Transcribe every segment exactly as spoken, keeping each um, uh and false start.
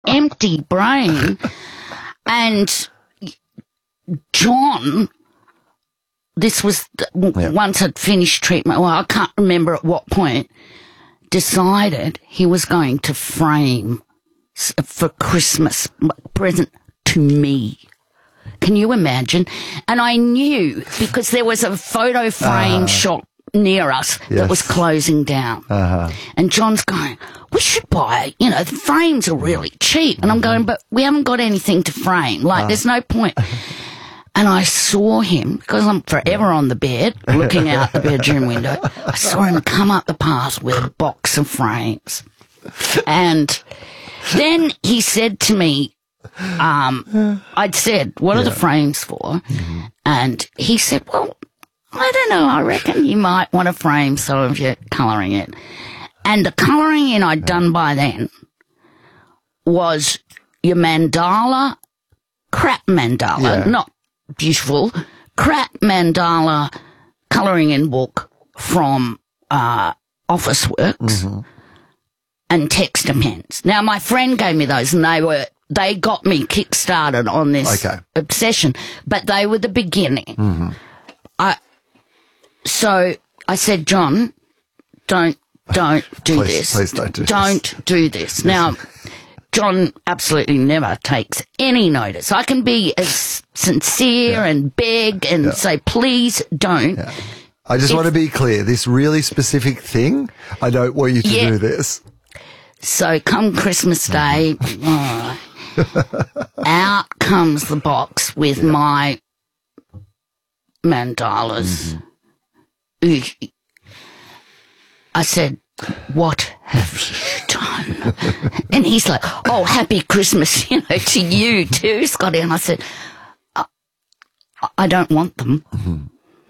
empty brain. And John, this was yeah. once I'd finished treatment, well, I can't remember at what point, decided he was going to frame for Christmas present to me. Can you imagine? And I knew because there was a photo frame uh, shop near us yes. that was closing down. Uh-huh. And John's going, we should buy, you know, the frames are really cheap. And mm-hmm. I'm going, but we haven't got anything to frame. Like, uh. there's no point. And I saw him, because I'm forever on the bed, looking out the bedroom window, I saw him come up the path with a box of frames. And then he said to me, um, I'd said, what yeah. are the frames for? Mm-hmm. And he said, well, I don't know, I reckon you might want to frame some of your colouring in. And the colouring in I'd done by then was your mandala, crap mandala, yeah. not beautiful, crap mandala colouring in book from uh, Officeworks mm-hmm. and Texture pens. Now, my friend gave me those, and they were they got me kick-started on this okay. obsession, but they were the beginning. Mm-hmm. I so I said, John, don't don't do please, this. Please don't do don't this. do this. Now, John absolutely never takes any notice. I can be as sincere yeah. and beg and yeah. say, please don't. Yeah. I just if, want to be clear. This really specific thing, I don't want you to yeah. do this. So come Christmas Day, oh, out comes the box with yeah. my mandalas. Mm-hmm. I said, what have you done? And he's like, oh, happy Christmas, you know, to you too, Scotty. And I said, I, I don't want them. Mm-hmm.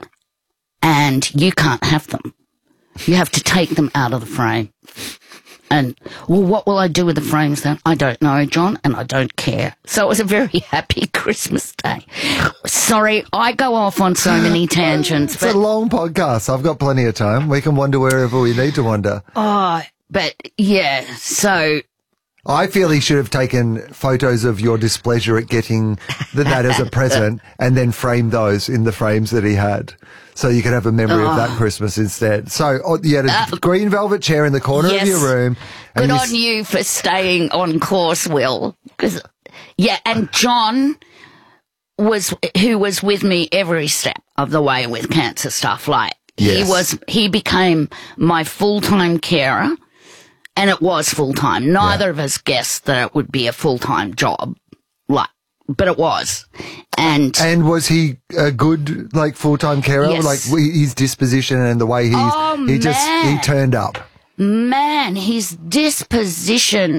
And you can't have them. You have to take them out of the frame. And, well, what will I do with the frames then? I don't know, John, and I don't care. So it was a very happy Christmas day. Sorry, I go off on so many tangents. It's but, a long podcast. I've got plenty of time. We can wander wherever we need to wander. Oh, but, yeah, so... I feel he should have taken photos of your displeasure at getting the, that as a present and then framed those in the frames that he had. So you could have a memory oh. of that Christmas instead. So oh, you had a uh, green velvet chair in the corner yes. of your room. Good on s- you for staying on course, Will. 'Cause, yeah, and John was, who was with me every step of the way with cancer stuff. Like, yes. he was, he became my full-time carer. And it was full-time. Neither yeah. of us guessed that it would be a full-time job. Like, but it was. And and was he a good, like, full-time carer? Yes. Like, his disposition and the way he's, oh, he just, man. he turned up. Man, his disposition,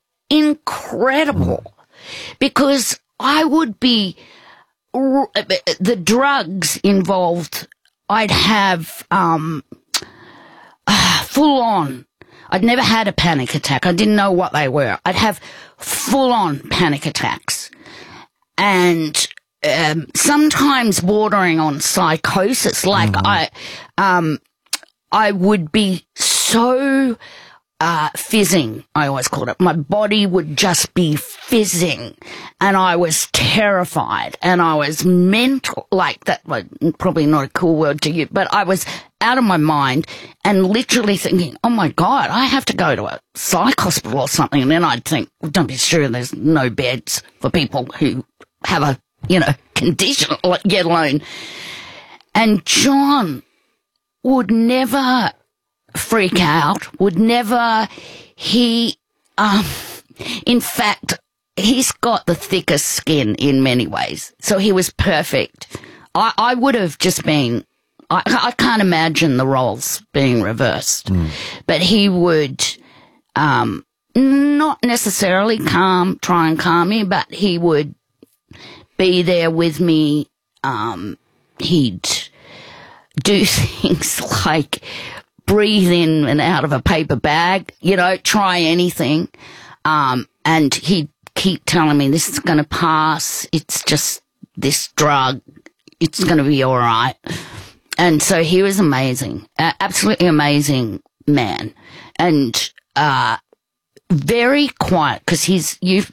incredible. Mm. Because I would be, the drugs involved, I'd have, um, full on. I'd never had a panic attack. I didn't know what they were. I'd have full-on panic attacks. And um, sometimes bordering on psychosis. Like, mm-hmm. I um, I would be so uh, fizzing, I always called it. My body would just be fizzing. And I was terrified. And I was mental, like that, well, probably not a cool word to you, but I was out of my mind and literally thinking, oh my God, I have to go to a psych hospital or something. And then I'd think, well, don't be sure there's no beds for people who have a, you know, condition, let alone. And John would never freak out, would never, he, um, in fact, he's got the thickest skin in many ways. So he was perfect. I, I would have just been, I, I can't imagine the roles being reversed, mm. but he would, um, not necessarily calm, try and calm me, but he would be there with me. Um, he'd do things like breathe in and out of a paper bag, you know, try anything. Um, and he'd keep telling me, this is going to pass. It's just this drug. It's going to be all right. And so he was amazing, uh, absolutely amazing man. And, uh, very quiet because he's, you've